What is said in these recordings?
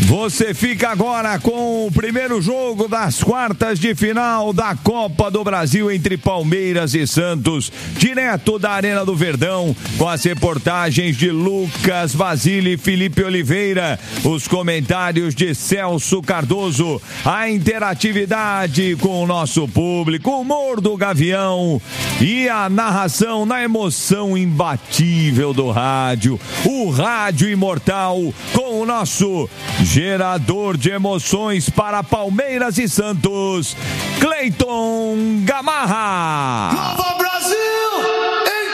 Você fica agora com o primeiro jogo das quartas de final da Copa do Brasil entre Palmeiras e Santos, direto da Arena do Verdão, com as reportagens de Lucas Basile e Felipe Oliveira, os comentários de Celso Cardoso, a interatividade com o nosso público, o humor do Gavião e a narração na emoção imbatível do rádio, o rádio imortal com o nosso gerador de emoções para Palmeiras e Santos, Cleiton Gamarra. Nova Brasil em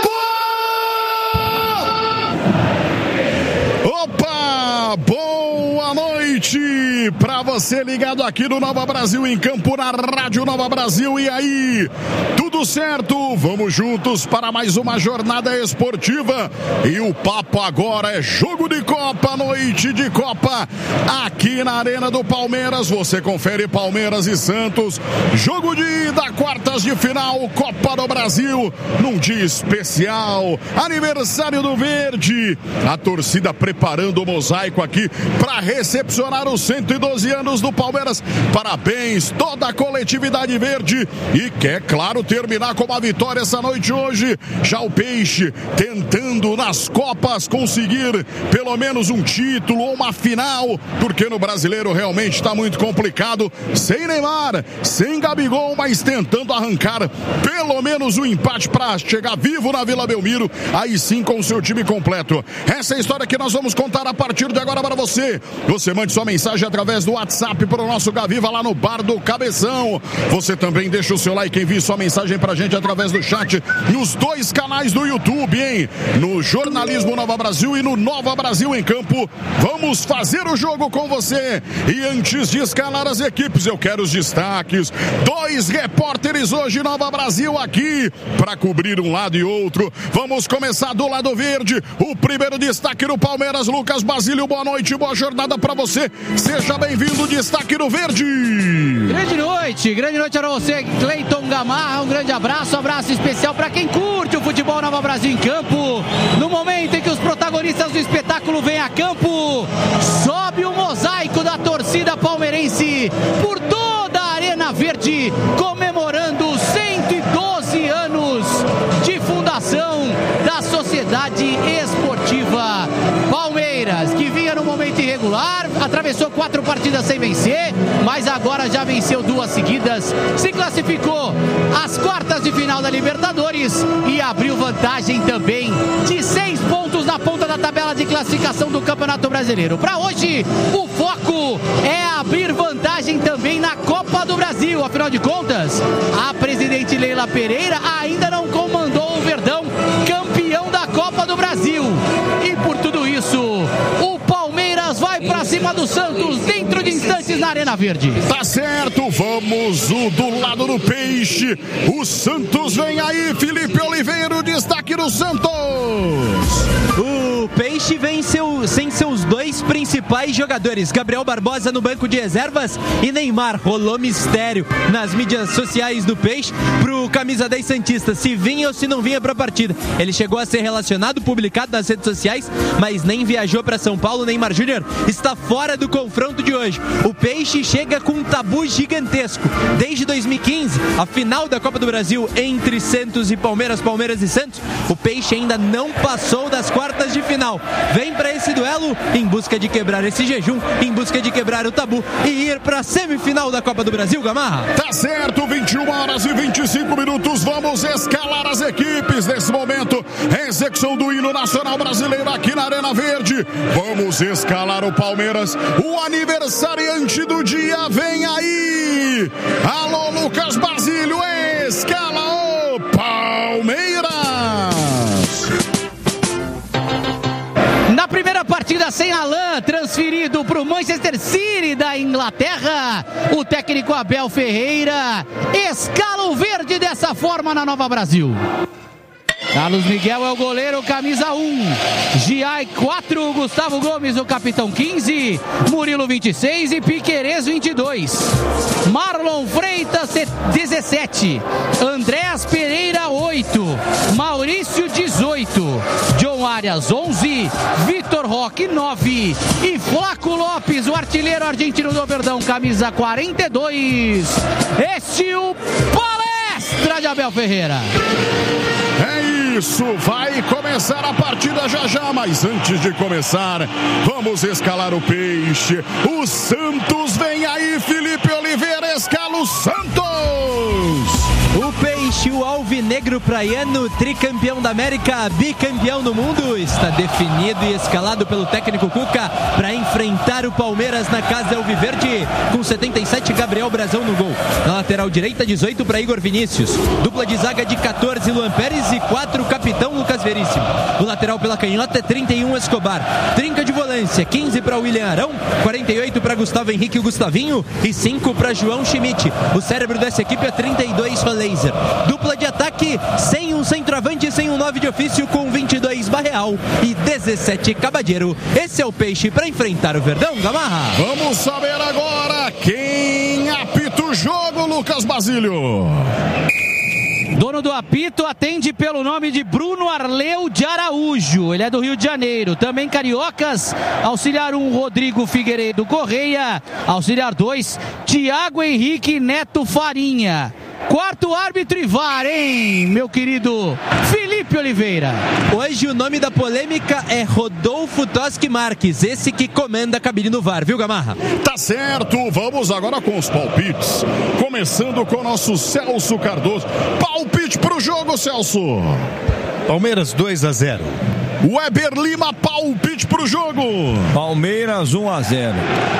campo! Opa! Boa noite para você ligado aqui no Nova Brasil em campo, na Rádio Nova Brasil. E aí, tudo certo? Vamos juntos para mais uma jornada esportiva. E o papo agora é jogo de Copa, noite de Copa, aqui na Arena do Palmeiras. Você confere Palmeiras e Santos, jogo de ida, quartas de final, Copa do Brasil, num dia especial, aniversário do Verde. A torcida preparando o mosaico aqui para recepcionar os 112 anos do Palmeiras. Parabéns, toda a coletividade verde, e quer, claro, terminar com uma vitória essa noite hoje. Já o Peixe tentando nas Copas conseguir pelo menos um título ou uma final, porque no Brasileiro realmente está muito complicado, sem Neymar, sem Gabigol, mas tentando arrancar pelo menos um empate para chegar vivo na Vila Belmiro, aí sim com o seu time completo. Essa é a história que nós vamos contar a partir de agora para você. Você mande sua mensagem através do WhatsApp para o nosso Gaviva lá no Bar do Cabeção. Você também deixa o seu like, envie sua mensagem pra gente através do chat nos dois canais do YouTube, hein? No Jornalismo Nova Brasil e no Nova Brasil em Campo. Vamos fazer o jogo com você. E antes de escalar as equipes, eu quero os destaques. Dois repórteres hoje Nova Brasil aqui para cobrir um lado e outro. Vamos começar do lado verde. O primeiro destaque do Palmeiras, Lucas Basílio. Boa noite, boa jornada para você. Seja bem-vindo, destaque do Verde. Grande noite para você, Cleiton Gamarra. Um grande abraço especial para quem curte o futebol Nova Brasil em Campo. No momento em que os protagonistas do espetáculo vêm a campo, sobe o mosaico da torcida palmeirense por toda a Arena Verde, comemorando 112 anos de fundação da Sociedade Esportiva Palmeiras, que vinha num momento irregular, atravessou 4 partidas sem vencer, mas agora já venceu 2 seguidas, se classificou às quartas de final da Libertadores e abriu vantagem também de 6 pontos na ponta da tabela de classificação do Campeonato Brasileiro. Para hoje, o foco é abrir vantagem também na Copa do Brasil. Afinal de contas, a presidente Leila Pereira ainda não comandou o Verdão, campeão da Copa do Brasil. E por tudo isso, o Palmeiras vai pra cima do Santos dentro de instantes na Arena Verde. Tá certo, vamos do lado do Peixe. O Santos vem aí, Felipe Oliveira, o destaque do Santos. O Peixe venceu sem seus 2 principais jogadores, Gabriel Barbosa no banco de reservas e Neymar. Rolou mistério nas mídias sociais do Peixe pro camisa 10 santista, se vinha ou se não vinha pra partida. Ele chegou a ser relacionado, publicado nas redes sociais, mas nem viajou para São Paulo. Neymar Júnior está fora do confronto de hoje. O Peixe chega com um tabu gigantesco. Desde 2015, a final da Copa do Brasil entre Santos e Palmeiras, Palmeiras e Santos, o Peixe ainda não passou das quartas de final. Vem para esse duelo em busca de quebrar esse jejum, em busca de quebrar o tabu e ir para a semifinal da Copa do Brasil, Gamarra. Tá certo, 21h25. Vamos escalar as equipes nesse momento. Execução do hino nacional brasileiro aqui na Arena Verde. Vamos escalar o Palmeiras. O aniversariante do dia vem aí. Alô, Lucas Basílio, escala o Palmeiras. Na primeira partida sem Alain, transferido para o Manchester City da Inglaterra, o técnico Abel Ferreira escala o Verde dessa forma na Nova Brasil. Carlos Miguel é o goleiro, camisa 1. Giai 4, Gustavo Gomes, o capitão 15, Murilo 26 e Piquerez 22. Marlon Freitas 17, Andrés Pereira 8, Maurício 18, John Arias, 11, Vitor Roque, 9 e Flaco Lopes, o artilheiro argentino do Verdão, camisa 42. Este o Palestra de Abel Ferreira. É isso, vai começar a partida já, mas antes de começar, vamos escalar o Peixe. O Santos vem aí, Felipe Oliveira escala o Santos. O Peixe, o alvinegro praiano, tricampeão da América, bicampeão do mundo, está definido e escalado pelo técnico Cuca para enfrentar o Palmeiras na casa alviverde. Com 77, Gabriel Brazão no gol. Na lateral direita, 18 para Igor Vinícius. Dupla de zaga de 14, Luan Pérez, e 4, capitão Lucas Veríssimo. O lateral pela canhota é 31, Escobar. Trinca de volância, 15 para William Arão, 48 para Gustavo Henrique e Gustavinho e 5 para João Schmidt. O cérebro dessa equipe é 32, Laser. Dupla de ataque, sem um centroavante, sem um 9 de ofício, com 22 Barreal e 17 Cabadeiro. Esse é o Peixe para enfrentar o Verdão, Gamarra. Vamos saber agora quem apita o jogo, Lucas Basílio. Dono do apito atende pelo nome de Bruno Arleu de Araújo. Ele é do Rio de Janeiro. Também cariocas. Auxiliar 1, Rodrigo Figueiredo Correia. Auxiliar 2, Tiago Henrique Neto Farinha. Quarto árbitro e VAR, hein, meu querido Felipe Oliveira. Hoje o nome da polêmica é Rodolfo Toschi Marques, esse que comanda a cabine do VAR, viu, Gamarra? Tá certo, vamos agora com os palpites. Começando com o nosso Celso Cardoso. Palpite pro jogo, Celso. Palmeiras 2-0. Weber Lima, palpite pro jogo. Palmeiras 1-0.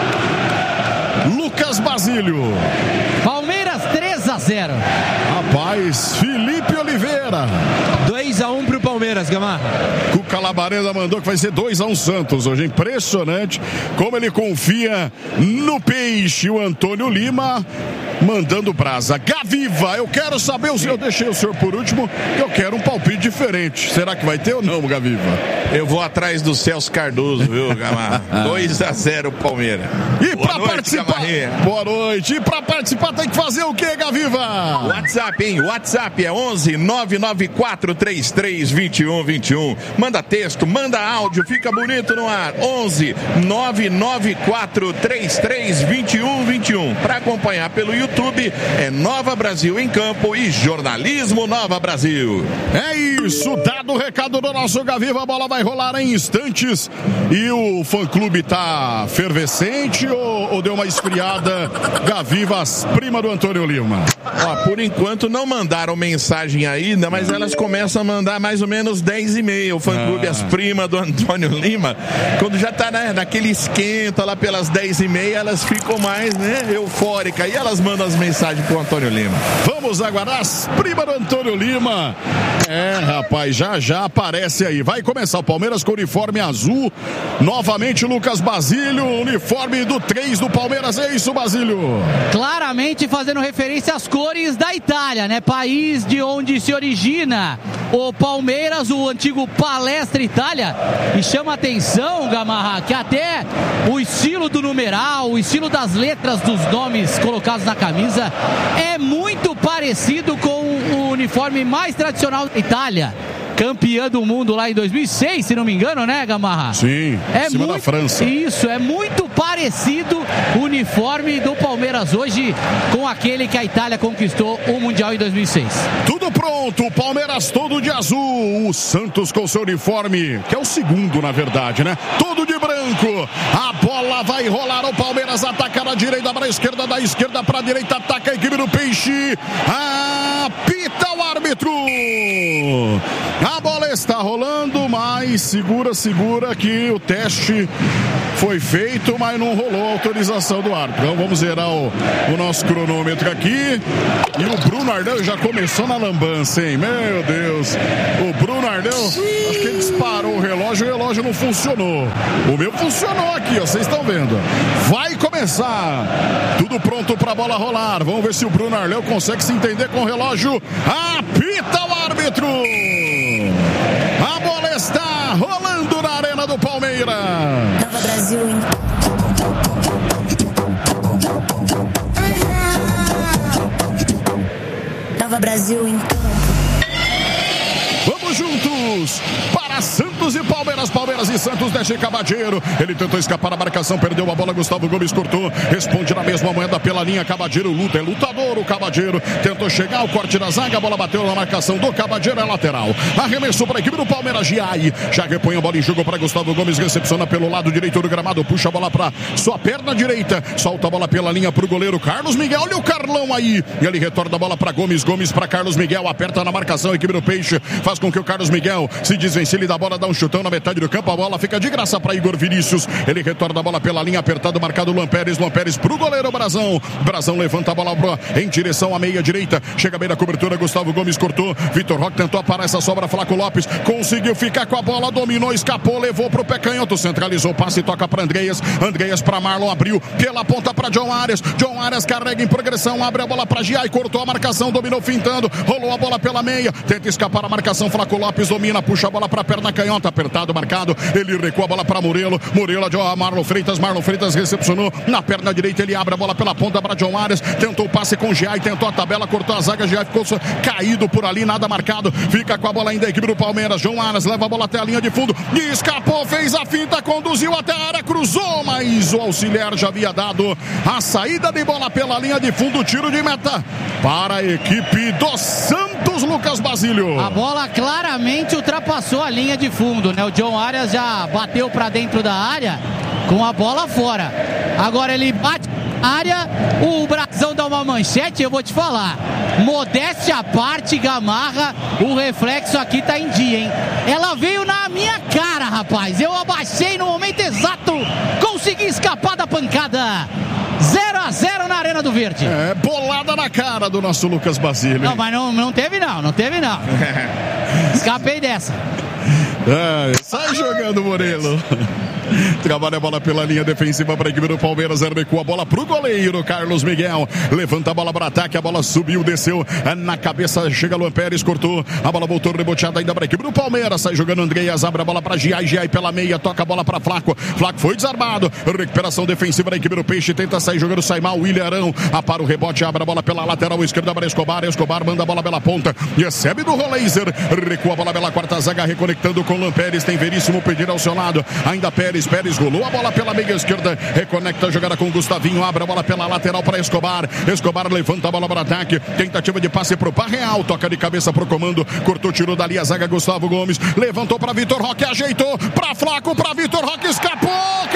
Lucas Basílio. Palmeiras 3-0. Rapaz, Felipe Oliveira. 2-1 pro Palmeiras, Gamarra. Cuca Labareda mandou que vai ser 2-1 Santos hoje. Impressionante como ele confia no Peixe. O Antônio Lima mandando brasa. Gaviva, eu quero saber, eu deixei o senhor por último, eu quero um palpite diferente. Será que vai ter ou não, Gaviva? Eu vou atrás do Celso Cardoso, viu, Gamarra? 2-0 Palmeiras. E pra participar, boa noite. E pra participar tem que fazer o que, Gaviva? WhatsApp, hein? WhatsApp é 11 994 33 21 21. Manda texto, manda áudio, fica bonito no ar. 11 994 33 21 21. Pra acompanhar pelo YouTube é Nova Brasil em Campo e Jornalismo Nova Brasil. É isso, dado o recado do nosso Gaviva, a bola vai rolar em instantes. E o fã-clube tá fervescente ou deu uma esfriada? Gavivas, prima do Antônio Lima. Ó, por enquanto não mandaram mensagem ainda, mas elas começam a mandar mais ou menos 10h30. O fã-clube, as primas do Antônio Lima, quando já tá naquele esquenta lá pelas 10h30, elas ficam mais, eufóricas. E elas mandam as mensagens pro Antônio Lima. Vamos aguardar as primas do Antônio Lima. Rapaz, já aparece aí. Vai começar o Palmeiras com o uniforme azul. Novamente Lucas Basílio, uniforme do 3 do Palmeiras. É isso, Basílio? Claramente fazendo referência às cores da Itália, né? País de onde se origina o Palmeiras, o antigo Palestra Itália. E chama atenção, Gamarra, que até o estilo do numeral, o estilo das letras dos nomes colocados na camisa é muito parecido com o uniforme mais tradicional da Itália. Campeã do mundo lá em 2006, se não me engano, né, Gamarra? Sim, em cima da França. Isso, é muito parecido o uniforme do Palmeiras hoje com aquele que a Itália conquistou o Mundial em 2006. Tudo pronto, o Palmeiras todo de azul, o Santos com seu uniforme, que é o segundo, na verdade, né? Todo de branco. A bola vai rolar, o Palmeiras ataca da direita para a esquerda, da esquerda para a direita, ataca a equipe do Peixe. Apita o árbitro. A bola está rolando, mas segura que o teste foi feito, mas não rolou a autorização do árbitro. Então vamos zerar o nosso cronômetro aqui. E o Bruno Ardel já começou na lambança, hein? Meu Deus. O Bruno Ardel, acho que ele disparou o relógio não funcionou. O meu funcionou aqui, ó, vocês estão vendo. Vai começar. Tudo pronto para a bola rolar. Vamos ver se o Bruno Ardel consegue se entender com o relógio. Apita o árbitro. A bola está rolando na arena do Palmeiras. Nova Brasil em... Nova Brasil em... Vamos juntos para Santos Santos e Palmeiras. Palmeiras e Santos, deixa Cabadeiro. Ele tentou escapar da marcação, perdeu a bola. Gustavo Gomes cortou, responde na mesma moeda pela linha. Cabadeiro luta, é lutador o Cabadeiro. Tentou chegar, o corte da zaga, a bola bateu na marcação do Cabadeiro, é lateral. Arremesso para a equipe do Palmeiras. Giai já repõe a bola em jogo para Gustavo Gomes, recepciona pelo lado direito do gramado, puxa a bola para sua perna direita, solta a bola pela linha para o goleiro Carlos Miguel. Olha o Carlão aí, e ele retorna a bola para Gomes. Gomes para Carlos Miguel, aperta na marcação a equipe do Peixe, faz com que o Carlos Miguel se desvencilhe da bola, dá um chutão na metade do campo, a bola fica de graça para Igor Vinícius. Ele retorna a bola pela linha, apertado, marcado Luan Pérez para o goleiro Brazão. Brazão levanta a bola em direção à meia direita, chega bem na cobertura, Gustavo Gomes cortou, Vitor Roque tentou parar essa sobra, Flaco Lopes conseguiu ficar com a bola, dominou, escapou, levou pro pé canhoto, centralizou, passe, toca para Andreas para Marlon, abriu pela ponta para John Arias carrega em progressão, abre a bola para Giai, cortou a marcação, dominou fintando, rolou a bola pela meia, tenta escapar a marcação, Flaco Lopes domina, puxa a bola para a perna canhota, apertado, marcado, ele recua a bola para Murilo, Marlon Freitas recepcionou na perna direita, ele abre a bola pela ponta para John Arias, tentou o passe com Giai, tentou a tabela, cortou a zaga, Giai ficou caído por ali, nada marcado, fica com a bola ainda a equipe do Palmeiras. John Arias leva a bola até a linha de fundo e escapou, fez a finta, conduziu até a área, cruzou, mas o auxiliar já havia dado a saída de bola pela linha de fundo, tiro de meta para a equipe do Santos, Lucas Basílio. A bola claramente ultrapassou a linha de fundo, né? O John Arias já bateu para dentro da área com a bola fora. Agora ele bate na área, o Brazão dá uma manchete, eu vou te falar. Modéstia à parte, Gamarra, o reflexo aqui tá em dia, hein? Ela veio na minha cara, rapaz. Eu abaixei no momento exato, consegui escapar da pancada. 0-0 na Arena do Verde. É, bolada na cara do nosso Lucas Basílio. Não, mas não teve não. Escapei dessa. Sai jogando, Morelo. Trabalha a bola pela linha defensiva para a equipe do Palmeiras, recua a bola pro goleiro Carlos Miguel, levanta a bola para ataque, a bola subiu, desceu na cabeça, chega Luan Pérez, cortou, a bola voltou reboteada ainda para a equipe do Palmeiras, sai jogando Andreas, abre a bola para Giai pela meia, toca a bola para Flaco foi desarmado, recuperação defensiva da equipe do Peixe, tenta sair jogando, sai mal, William Arão, para o rebote, abre a bola pela lateral esquerda para Escobar manda a bola pela ponta, recebe do Roleiser, recua a bola pela quarta zaga, reconectando com Luan Pérez, tem Veríssimo pedir ao seu lado, ainda Pérez rolou a bola pela meia esquerda, reconecta a jogada com Gustavinho, abre a bola pela lateral para Escobar levanta a bola para ataque, tentativa de passe pro Parreal, toca de cabeça pro comando, cortou, tirou dali a zaga, Gustavo Gomes, levantou para Vitor Roque, ajeitou para Flaco, para Vitor Roque, escapou,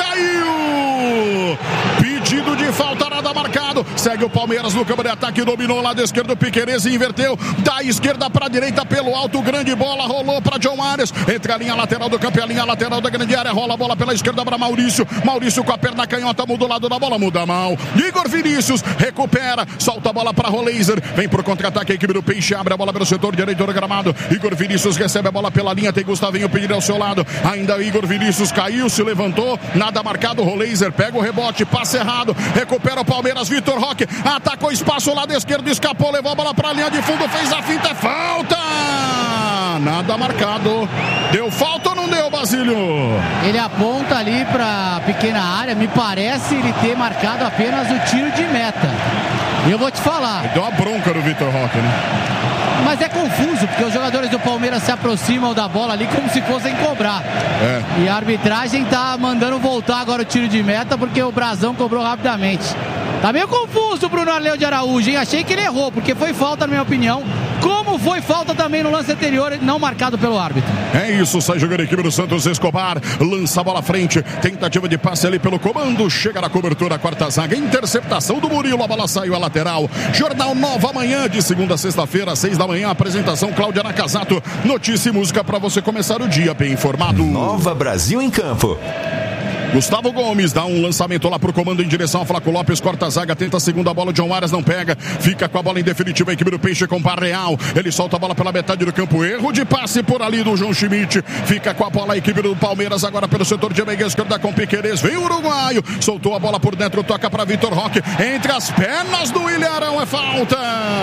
caiu, pedido de falta, nada marcado, segue o Palmeiras no campo de ataque, dominou lá do esquerdo, Piquerez inverteu, da esquerda para a direita, pelo alto, grande bola, rolou para John Arias, entre a linha lateral do campo e a linha lateral da grande área, rola a bola pela esquerda para Maurício com a perna canhota, muda o lado da bola, muda mal, Igor Vinícius recupera, solta a bola para Roleiser, vem por contra-ataque a equipe do Peixe, abre a bola pelo setor direito do gramado, Igor Vinícius recebe a bola pela linha, tem Gustavinho pedindo ao seu lado, ainda Igor Vinícius caiu, se levantou, nada marcado, Roleiser pega o rebote, passe errado, recupera o Palmeiras, Vitor Roque atacou espaço lado esquerdo, escapou, levou a bola para a linha de fundo, fez a finta, falta, nada marcado, deu falta ou não deu, Basílio? Ele aponta ali para pequena área, me parece ele ter marcado apenas o tiro de meta. E eu vou te falar. Deu uma bronca no Vitor Roque, né? Mas é confuso, porque os jogadores do Palmeiras se aproximam da bola ali como se fossem cobrar. E a arbitragem tá mandando voltar agora o tiro de meta, porque o Brazão cobrou rapidamente. Tá meio confuso o Bruno Arleu de Araújo, hein? Achei que ele errou, porque foi falta, na minha opinião. Como foi falta também no lance anterior, não marcado pelo árbitro. É isso, sai jogando a equipe do Santos, Escobar lança a bola à frente, tentativa de passe ali pelo comando, chega na cobertura, a quarta zaga, interceptação do Murilo, a bola saiu à lateral. Jornal Nova Manhã, de segunda a sexta-feira, às 6 da manhã, apresentação Cláudia Nakazato, notícia e música para você começar o dia bem informado. Nova Brasil em Campo. Gustavo Gomes dá um lançamento lá pro comando em direção a Flaco Lopes, corta a zaga, tenta a segunda bola, John Arias não pega, fica com a bola em definitiva a equipe do Peixe com Parreal, ele solta a bola pela metade do campo, erro de passe por ali do João Schmidt, fica com a bola a equipe do Palmeiras agora pelo setor de meia esquerda com Piquerez, vem o uruguaio, soltou a bola por dentro, toca para Vitor Roque, entre as pernas do William Arão, é falta,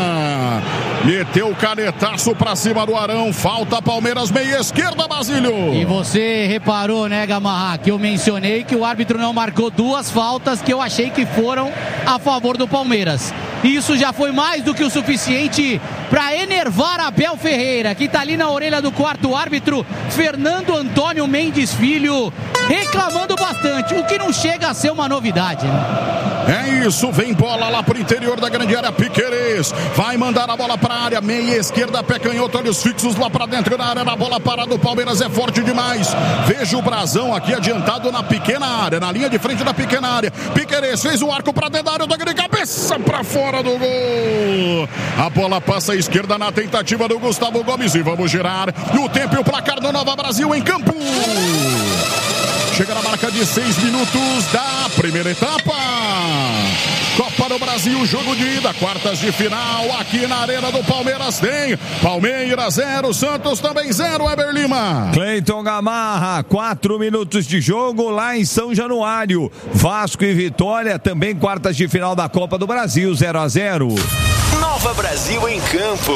meteu o canetaço pra cima do Arão, falta Palmeiras, meia esquerda, Basílio. E você reparou, né, Gamarra, que eu mencionei que o árbitro não marcou duas faltas que eu achei que foram a favor do Palmeiras. Isso já foi mais do que o suficiente para enervar Abel Ferreira, que tá ali na orelha do quarto árbitro, Fernando Antônio Mendes Filho, reclamando bastante, o que não chega a ser uma novidade, né? É isso, vem bola lá pro interior da grande área, Piquerez vai mandar a bola pra área, meia esquerda, pé canhoto, olhos fixos lá pra dentro da área, na bola parada, o Palmeiras é forte demais. Veja o Brazão aqui adiantado na pequena área, na linha de frente da pequena área. Piquerez fez o arco pra dentro da área, toque de cabeça pra fora do gol. A bola passa à esquerda na tentativa do Gustavo Gomes e vamos girar no tempo e o placar do Nova Brasil em campo. Chega na marca de 6 minutos da primeira etapa. Copa do Brasil, jogo de ida, quartas de final, aqui na Arena do Palmeiras tem Palmeiras 0, Santos também 0, Eber Lima. Cleiton Gamarra, 4 minutos de jogo lá em São Januário. Vasco e Vitória, também quartas de final da Copa do Brasil, 0-0. Nova Brasil em campo.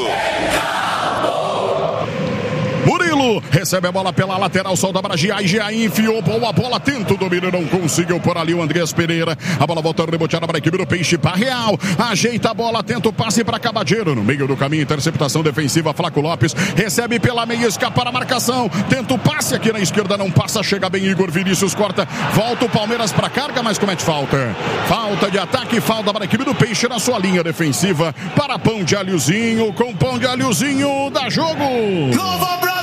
Murilo recebe a bola pela lateral, solta para Gia enfiou, boa bola, tenta o domínio, não conseguiu por ali o Andrés Pereira. A bola volta reboteada para a equipe do Peixe, Barreal ajeita a bola, tenta o passe para Cabadeiro, no meio do caminho, interceptação defensiva, Flaco Lopes recebe pela meia, escapa a marcação, tenta o passe aqui na esquerda, não passa, chega bem Igor Vinícius, corta, volta o Palmeiras para carga, mas comete falta de ataque, falta para a equipe do Peixe na sua linha defensiva, para Pão de Alhozinho, com Pão de Alhozinho, dá jogo. Nova Brasil!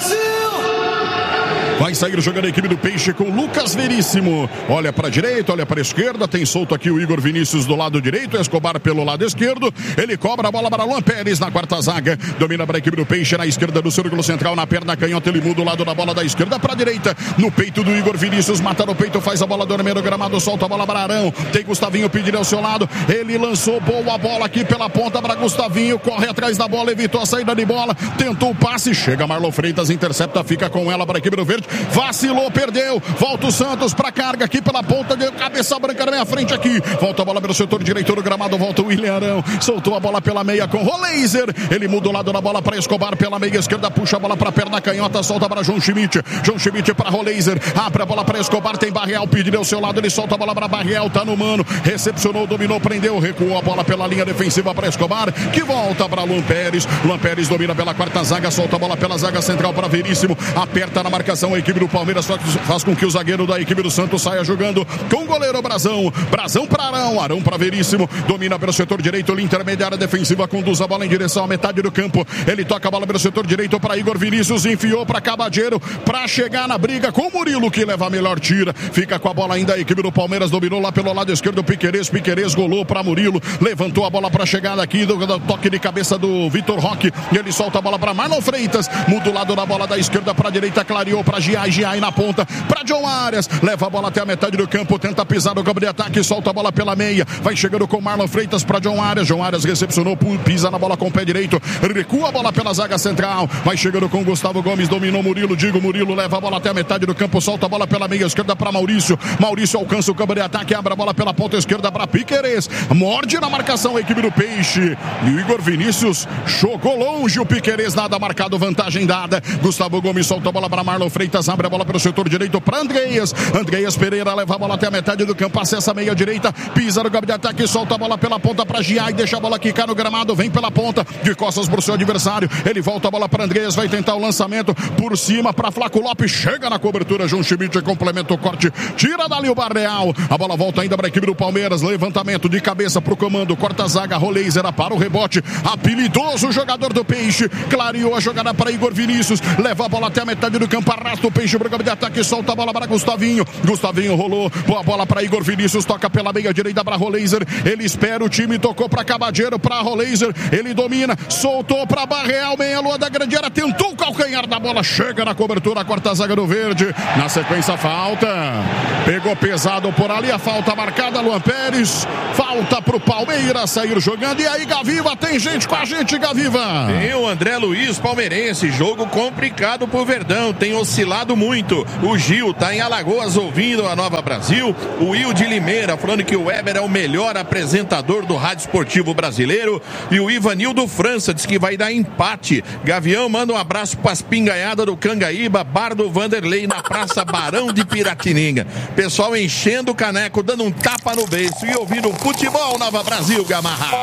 Vai sair jogando a equipe do Peixe com Lucas Veríssimo. Olha para a direita, olha para a esquerda. Tem solto aqui o Igor Vinícius do lado direito. Escobar pelo lado esquerdo. Ele cobra a bola para Luan Pérez na quarta zaga. Domina para a equipe do Peixe na esquerda do círculo central. Na perna canhota, ele muda o lado da bola da esquerda para a direita. No peito do Igor Vinícius. Mata no peito, faz a bola do meio do gramado. Solta a bola para Arão. Tem Gustavinho pedindo ao seu lado. Ele lançou boa bola aqui pela ponta para Gustavinho. Corre atrás da bola, evitou a saída de bola. Tentou o passe. Chega Marlon Freitas, intercepta, fica com ela para a equipe do Verde. Vacilou, perdeu, volta o Santos para carga aqui pela ponta de cabeça branca na minha frente aqui, volta a bola pelo setor direito do gramado, volta o William Arão, soltou a bola pela meia com Roleiser, ele muda o lado da bola para Escobar pela meia esquerda, puxa a bola para a perna canhota, solta para João Schmidt para Roleiser, abre a bola para Escobar, tem Barreal, pediu ao seu lado, ele solta a bola para Barreal, tá no mano, recepcionou, dominou, prendeu, recuou a bola pela linha defensiva para Escobar, que volta para Luan Pérez domina pela quarta zaga, solta a bola pela zaga central para Veríssimo, aperta na marcação a equipe do Palmeiras, faz com que o zagueiro da equipe do Santos saia jogando com o goleiro Brazão para Arão para Veríssimo, domina pelo setor direito, linha intermediária defensiva, conduz a bola em direção à metade do campo, ele toca a bola pelo setor direito para Igor Vinícius, enfiou para Cabadeiro, para chegar na briga com o Murilo, que leva a melhor tira, fica com a bola ainda a equipe do Palmeiras, dominou lá pelo lado esquerdo, Piquerez golou para Murilo, levantou a bola para chegada aqui do toque de cabeça do Vitor Roque, e ele solta a bola para Marlon Freitas, muda o lado da bola da esquerda para a direita, clareou para Gia na ponta, para John Arias, leva a bola até a metade do campo, tenta pisar no campo de ataque, solta a bola pela meia, vai chegando com Marlon Freitas para John Arias recepcionou, pisa na bola com o pé direito, recua a bola pela zaga central, vai chegando com Gustavo Gomes, dominou Murilo, leva a bola até a metade do campo, solta a bola pela meia esquerda para Maurício alcança o campo de ataque, abre a bola pela ponta esquerda para Piquerez, morde na marcação a equipe do Peixe, e o Igor Vinícius jogou longe, o Piquerez nada marcado, vantagem dada, Gustavo Gomes solta a bola para Marlon Freitas, abre a bola pelo setor direito para Andreas Pereira, leva a bola até a metade do campo, acessa a meia direita, pisa no campo de ataque, solta a bola pela ponta para Gia e deixa a bola quicar no gramado, vem pela ponta, de costas para o seu adversário, ele volta a bola para Andreas, vai tentar o lançamento por cima para Flaco Lopes, chega na cobertura, João Schmidt complementa o corte, tira dali o Barreal, a bola volta ainda para a equipe do Palmeiras, levantamento de cabeça para o comando, corta a zaga, Roleiser para o rebote, habilidoso jogador do Peixe, clareou a jogada para Igor Vinícius, leva a bola até a metade do campo, arrasta o Peixe para o campo de ataque, solta a bola para Gustavinho rolou, boa bola para Igor Vinícius, toca pela meia direita para Roleiser, ele espera o time, tocou para Cabadeiro, para Roleiser, ele domina, soltou para Barreal, meia lua da grande área, tentou o calcanhar da bola, chega na cobertura, a quarta zaga do Verde, na sequência falta, pegou pesado por ali, a falta marcada, Luan Pérez, falta pro Palmeiras sair jogando, e aí Gaviva, tem gente com a gente, Gaviva. Tem o André Luiz, palmeirense, jogo complicado pro Verdão, tem oscilado muito, o Gil tá em Alagoas ouvindo a Nova Brasil, o Will de Limeira falando que o Weber é o melhor apresentador do rádio esportivo brasileiro, e o Ivanildo França diz que vai dar empate. Gavião manda um abraço para as pingaiadas do Cangaíba, bar do Vanderlei na Praça Barão de Piratininga, pessoal enchendo o caneco, dando um tapa no beiço e ouvindo futebol Nova Brasil, Gamarra. Bom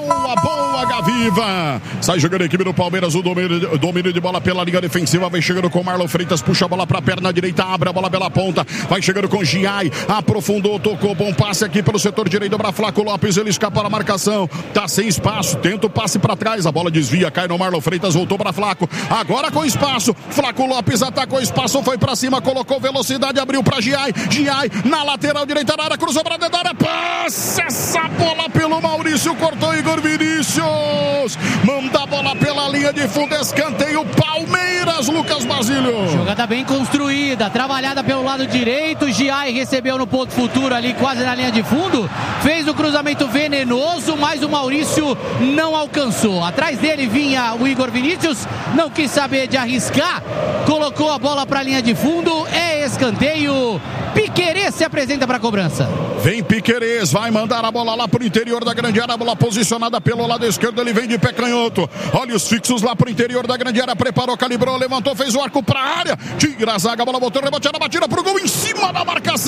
Boa, Gaviva. Sai jogando a equipe do Palmeiras, o domínio de bola pela linha defensiva. Vem chegando com Marlon Freitas, puxa a bola pra perna direita, abre a bola pela ponta. Vai chegando com Giai, aprofundou, tocou, bom passe aqui pelo setor direito para Flaco Lopes. Ele escapa da marcação, tá sem espaço, tenta o passe pra trás. A bola desvia, cai no Marlon Freitas, voltou pra Flaco. Agora com espaço, Flaco Lopes atacou espaço, foi pra cima, colocou velocidade, abriu pra Giai. Giai na lateral direita da área, cruzou pra dentro da área, passe essa bola pelo Maurício, cortou Igor Vinícius. Manda a bola pela linha de fundo, escanteio Palmeiras, Lucas Basílio. Jogada bem construída, trabalhada pelo lado direito. Giai recebeu no ponto futuro ali, quase na linha de fundo. Fez o cruzamento venenoso, mas o Maurício não alcançou. Atrás dele vinha o Igor Vinícius, não quis saber de arriscar, colocou a bola para a linha de fundo. É escanteio. Piquerez se apresenta para a cobrança. Vem Piquerez, vai mandar a bola lá pro interior da grande área, a bola posicionada pelo lado esquerdo, ele vem de pé canhoto, olha os fixos lá pro interior da grande área, preparou, calibrou, levantou, fez o arco pra área, tira a zaga, a bola voltou, reboteada, batida pro gol, em cima da marcação,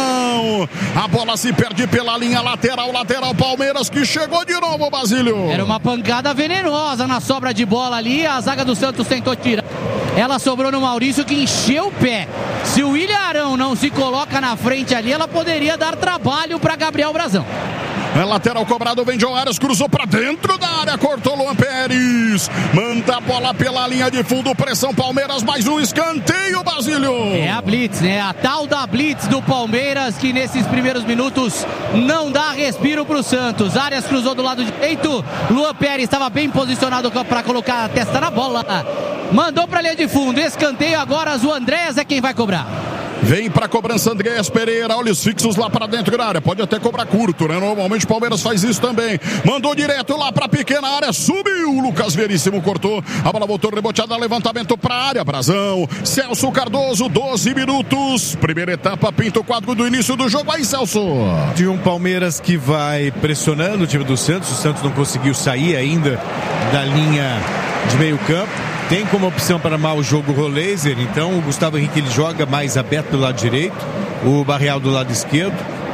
a bola se perde pela linha lateral, Palmeiras que chegou de novo, Basílio. Era uma pancada venenosa na sobra de bola ali, a zaga do Santos tentou tirar, ela sobrou no Maurício que encheu o pé. Se o William Arão não se coloca na frente ali, ela poderia dar trabalho para Gabriel Brazão. É lateral cobrado, vem João Arias, cruzou pra dentro da área, cortou Luan Pérez, manda a bola pela linha de fundo, pressão Palmeiras, mais um escanteio, Basílio. É a blitz, né? A tal da blitz do Palmeiras, que nesses primeiros minutos não dá respiro pro Santos. Arias cruzou do lado direito, Luan Pérez estava bem posicionado para colocar a testa na bola, mandou pra linha de fundo, escanteio agora, o Andréas é quem vai cobrar. Vem pra cobrança Andréas Pereira, olha os fixos lá pra dentro da área, pode até cobrar curto, né? Normalmente o Palmeiras faz isso também. Mandou direto lá pra pequena área, subiu, o Lucas Veríssimo cortou, a bola voltou reboteada, levantamento pra área, Brazão, Celso Cardoso, 12 minutos, primeira etapa, pinta o quadro do início do jogo, aí Celso. De um Palmeiras que vai pressionando o time do Santos, o Santos não conseguiu sair ainda da linha de meio campo. Tem como opção para armar o jogo o Roleiser, então o Gustavo Henrique ele joga mais aberto do lado direito, o Barreal do lado esquerdo,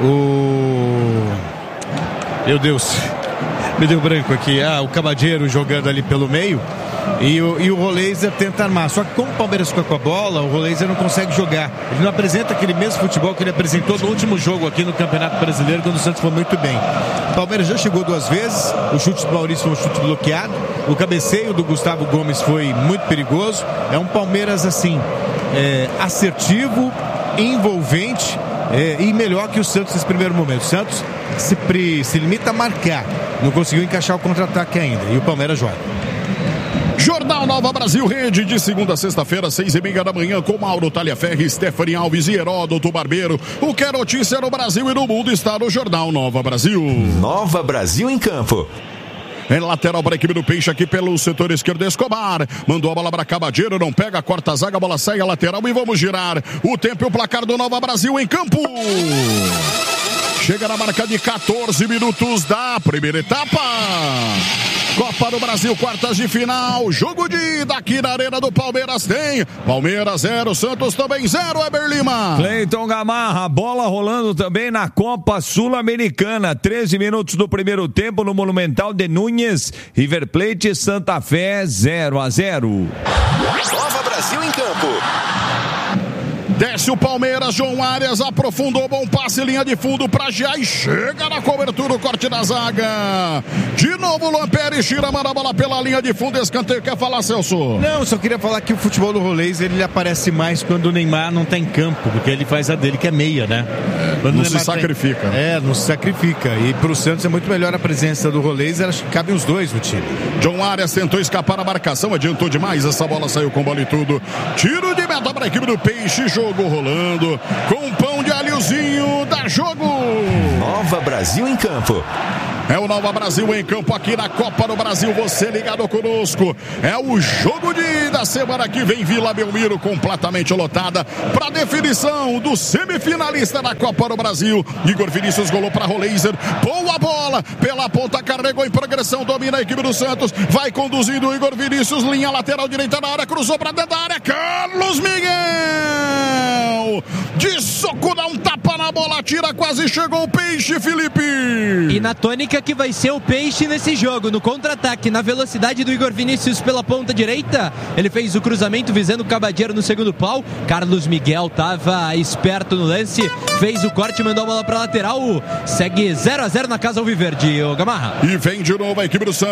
meu Deus, me deu branco aqui, o Camadeiro jogando ali pelo meio e o Roleiser tenta armar, só que como o Palmeiras fica com a bola, o Roleiser não consegue jogar, ele não apresenta aquele mesmo futebol que ele apresentou no último jogo aqui no Campeonato Brasileiro, quando o Santos foi muito bem. O Palmeiras já chegou 2 vezes, o chute do Maurício foi um chute bloqueado, o cabeceio do Gustavo Gomes foi muito perigoso, é um Palmeiras assim, assertivo, envolvente e melhor que o Santos nesse primeiro momento. O Santos se limita a marcar, não conseguiu encaixar o contra-ataque ainda, e o Palmeiras joga. Jornal Nova Brasil Rede, de segunda a sexta-feira, 6:30 da manhã, com Mauro Talhaferri, Stephanie Alves e Heródoto Barbeiro. O que é notícia no Brasil e no mundo está no Jornal Nova Brasil. Nova Brasil em campo. Em lateral para a equipe do Peixe aqui pelo setor esquerdo, Escobar. Mandou a bola para Camadeiro, não pega, corta a zaga, a bola sai a lateral e vamos girar. O tempo e o placar do Nova Brasil em campo. Chega na marca de 14 minutos da primeira etapa. Copa do Brasil, quartas de final, jogo de ida aqui na Arena do Palmeiras tem Palmeiras 0, Santos também 0, Eber Lima. Cleiton Gamarra, bola rolando também na Copa Sul-Americana, 13 minutos do primeiro tempo no Monumental de Núñez, River Plate e Santa Fé 0-0. Nova Brasil em campo. Desce o Palmeiras, João Arias aprofundou, bom passe, linha de fundo pra Giai, chega na cobertura, o corte da zaga. De novo, Luan Pérez tira, manda a bola pela linha de fundo, escanteio. Quer falar, Celso? Não, só queria falar que o futebol do Roleiser ele aparece mais quando o Neymar não tá em campo, porque ele faz a dele que é meia, né? Quando não se sacrifica. Não se sacrifica. E pro Santos é muito melhor a presença do Roleiser, acho que cabem os dois no time. João Arias tentou escapar a marcação, adiantou demais, essa bola saiu com bola e tudo. Tiro de meta para a equipe do Peixe, jogo rolando com pão de alhozinho, dá jogo. Nova Brasil em campo. É o Nova Brasil em campo aqui na Copa do Brasil, você ligado conosco. É o jogo da semana que vem, Vila Belmiro completamente lotada para definição do semifinalista da Copa do Brasil. Igor Vinícius golou para Roleiser, boa bola, pela ponta carregou em progressão, domina a equipe do Santos, vai conduzindo o Igor Vinícius, linha lateral direita na área, cruzou para dentro da área, Carlos Miguel, de soco dá um tapa toca na bola, tira, quase chegou o Peixe, Felipe. E na tônica que vai ser o Peixe nesse jogo, no contra-ataque, na velocidade do Igor Vinícius pela ponta direita, ele fez o cruzamento visando o Cabadeiro no segundo pau. Carlos Miguel tava esperto no lance, fez o corte, mandou a bola pra lateral. Segue 0-0 na casa alviverde, o Gamarra. E vem de novo a equipe do Santos.